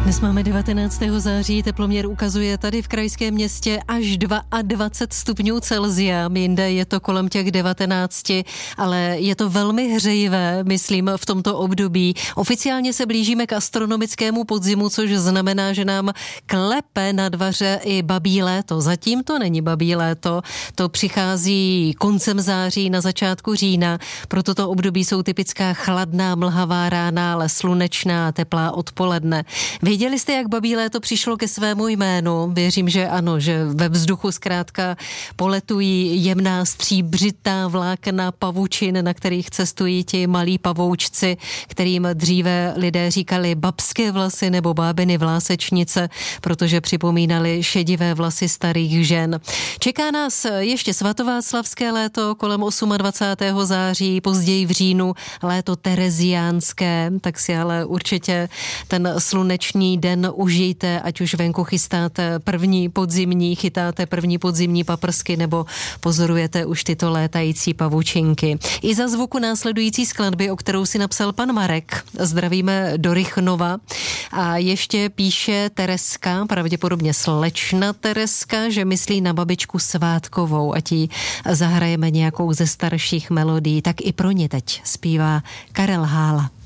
Dnes máme 19. září, teploměr ukazuje tady v krajském městě až 22 stupňů Celsia, jinde je to kolem těch 19, ale je to velmi hřejivé, myslím, v tomto období. Oficiálně se blížíme k astronomickému podzimu, což znamená, že nám klepe na dvaře i babí léto. Zatím to není babí léto, to přichází koncem září, na začátku října. Pro toto období jsou typická chladná, mlhavá rána, ale slunečná, teplá odpoledne. Viděli jste, jak babí léto přišlo ke svému jménu? Věřím, že ano, že ve vzduchu zkrátka poletují jemná stříbřitá vlákna pavučin, na kterých cestují ti malí pavoučci, kterým dříve lidé říkali babské vlasy nebo bábiny vlásečnice, protože připomínali šedivé vlasy starých žen. Čeká nás ještě svatováclavské léto kolem 28. září, později v říjnu léto tereziánské, tak si ale určitě ten sluneční den užijte, ať už venku chytáte chytáte první podzimní paprsky nebo pozorujete už tyto létající pavučinky. I za zvuku následující skladby, o kterou si napsal pan Marek, zdravíme do Rychnova, a ještě píše Tereska, pravděpodobně slečna Tereska, že myslí na babičku Svátkovou, ať jí zahrajeme nějakou ze starších melodií, tak i pro ně teď zpívá Karel Hála.